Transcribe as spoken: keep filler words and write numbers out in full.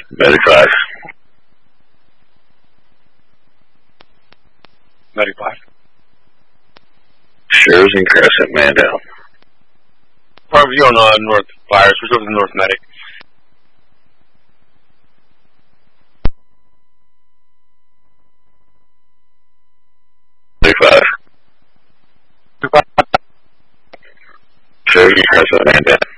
ninety-five. ninety-five. Shares and Crescent, man down. Harvey, you're on uh, North Fires. We're over the North Medic. ninety-five. Shares and Crescent, man down.